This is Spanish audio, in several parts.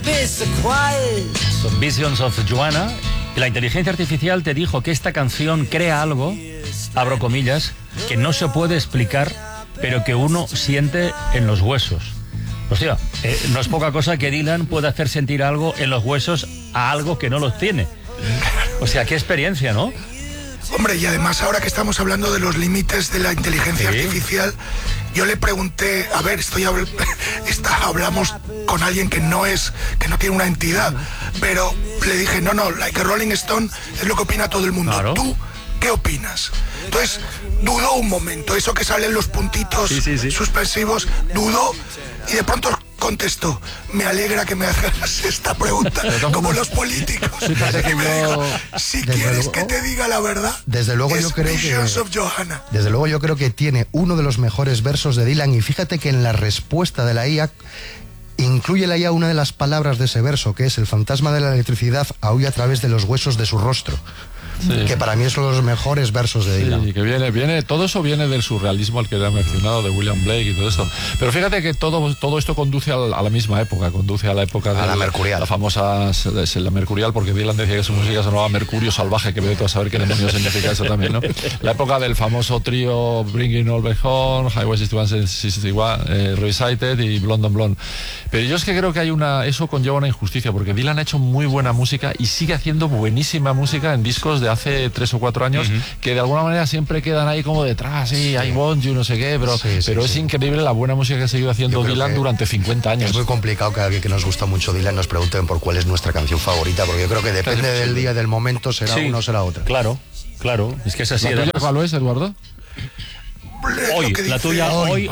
Son Visions of Joanna. Y la inteligencia artificial te dijo que esta canción crea algo, abro comillas, que no se puede explicar, pero que uno siente en los huesos. Hostia, no es poca cosa que Dylan pueda hacer sentir algo en los huesos a algo que no los tiene. O sea, qué experiencia, ¿no? Hombre, y además ahora que estamos hablando de los límites de la inteligencia artificial, yo le pregunté, a ver, hablamos con alguien que no tiene una entidad, pero le dije, no, Like a Rolling Stone es lo que opina todo el mundo. Claro. ¿Tú qué opinas? Entonces, dudó un momento, eso que salen los puntitos suspensivos, dudó y de pronto contestó, me alegra que me hagas esta pregunta, como los políticos. Si quieres que te diga la verdad, desde luego yo creo que tiene uno de los mejores versos de Dylan, y fíjate que en la respuesta de la IA incluye la IA una de las palabras de ese verso, que es: el fantasma de la electricidad aúlla a través de los huesos de su rostro. Sí. Que para mí es uno de los mejores versos de Dylan. Sí, que viene, todo eso viene del surrealismo al que te he mencionado, de William Blake y todo esto. Pero fíjate que todo esto conduce a la misma época, conduce a la época de la mercurial. La famosa, la mercurial, porque Dylan decía que su música sonaba Mercurio salvaje, que vete a saber qué demonios significa eso también, ¿no? La época del famoso trío Bringing All Back Home, Highway 61, Revisited y Blonde on Blonde. Pero yo es que creo que eso conlleva una injusticia, porque Dylan ha hecho muy buena música y sigue haciendo buenísima música en discos de hace 3 o 4 años, que de alguna manera siempre quedan ahí como detrás, I want you, no sé qué, pero es increíble la buena música que ha seguido haciendo Dylan durante 50 años. Es muy complicado que alguien que nos gusta mucho Dylan nos pregunten por cuál es nuestra canción favorita, porque yo creo que depende del día y del momento, será una o será otra. Claro, es que es así. ¿La tuya cuál es, Eduardo? Hoy, la tuya, hoy,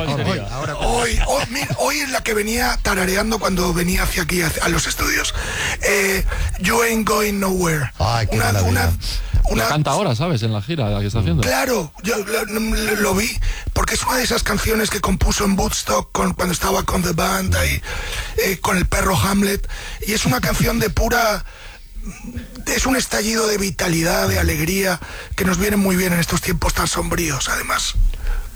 hoy es la que venía tarareando cuando venía hacia aquí, a los estudios. You Ain't Going Nowhere. Ay, qué una canta ahora, ¿sabes? En la gira la que está haciendo. Claro, yo lo vi, porque es una de esas canciones que compuso en Woodstock cuando estaba con The Band, ahí, con el perro Hamlet, y es una canción de pura... Es un estallido de vitalidad, de alegría, que nos viene muy bien en estos tiempos tan sombríos, además.